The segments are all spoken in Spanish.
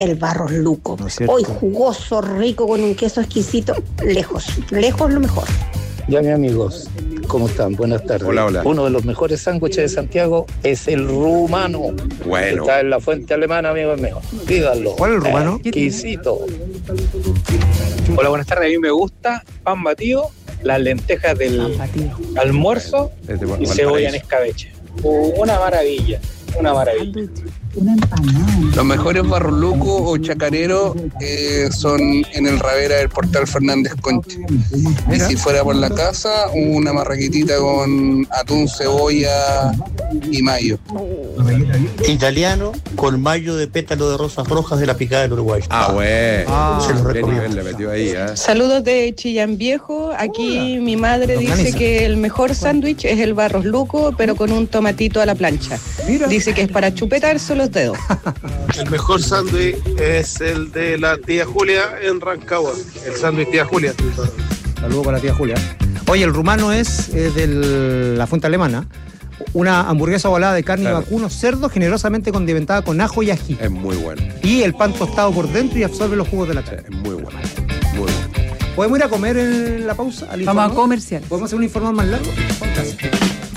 el Barros Luco. ¿No es cierto? Hoy jugoso, rico, con un queso exquisito. Lejos lo mejor. Ya, mis amigos, ¿cómo están? Buenas tardes. Hola, hola. Uno de los mejores sándwiches de Santiago es el rumano. Bueno. Está en la fuente alemana, amigos míos. Pídanlo. ¿Cuál es el rumano? Exquisito. Hola, buenas tardes. A mí me gusta pan batido, las lentejas del almuerzo y cebolla en escabeche. Una maravilla, una maravilla. Los mejores barrolucos o chacareros son en el Ravera del Portal Fernández Concha. Y si fuera por la casa, una marraquetita con atún, cebolla y mayo. Italiano con mayo de pétalo de rosas rojas de la picada del Uruguay. Bueno. Se los Qué recomiendo. nivel le metió ahí, ¿eh? Saludos de Chillán Viejo. Aquí mi madre dice que el mejor sándwich es el Barros Luco, pero con un tomatito a la plancha. Dice que es para chupetarse los dedos. El mejor sándwich es el de la tía Julia en Rancagua. El sándwich tía Julia. Saludos para la tía Julia. Oye, el rumano es de la fuente alemana. Una hamburguesa ovalada de carne vacuno, cerdo, generosamente condimentada con ajo y ají. Es muy bueno. Y el pan tostado por dentro y absorbe los jugos de la carne. Es muy bueno. Muy bueno. ¿Podemos ir a comer en la pausa? Vamos a comercial. ¿Podemos hacer un informe más largo? Gracias.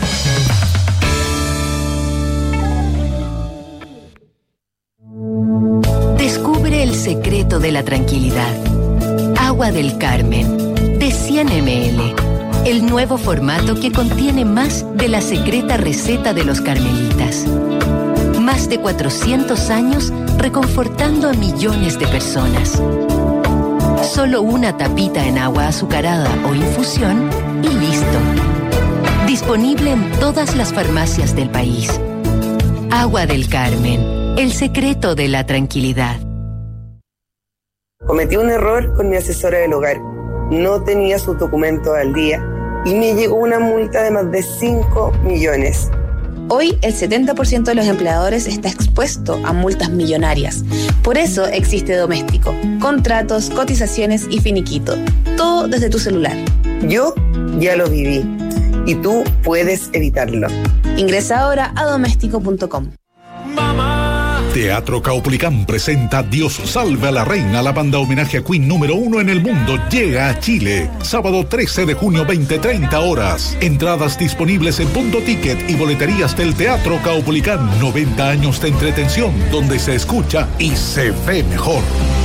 Descubre el secreto de la tranquilidad. Agua del Carmen, de 100 ml. El nuevo formato que contiene más de la secreta receta de los carmelitas. Más de 400 años reconfortando a millones de personas. Solo una tapita en agua azucarada o infusión y listo. Disponible en todas las farmacias del país. Agua del Carmen, el secreto de la tranquilidad. Cometí un error con mi asesora del hogar. No tenía sus documentos al día y me llegó una multa de más de 5 millones. Hoy el 70% de los empleadores está expuesto a multas millonarias. Por eso existe Doméstico. Contratos, cotizaciones y finiquito. Todo desde tu celular. Yo ya lo viví y tú puedes evitarlo. Ingresa ahora a doméstico.com. Teatro Caupolicán presenta Dios salve a la reina. La banda homenaje a Queen número 1 en el mundo llega a Chile. Sábado 13 de junio, 20:30 horas. Entradas disponibles en Punto Ticket y boleterías del Teatro Caupolicán. 90 años de entretención donde se escucha y se ve mejor.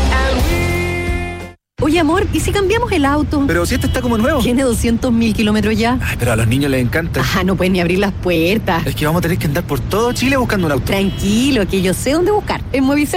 Oye, amor, ¿y si cambiamos el auto? Pero si este está como nuevo. Tiene 200.000 kilómetros ya. Ay, pero a los niños les encanta. No pueden ni abrir las puertas. Es que vamos a tener que andar por todo Chile buscando un auto. Tranquilo, que yo sé dónde buscar. En Movicentro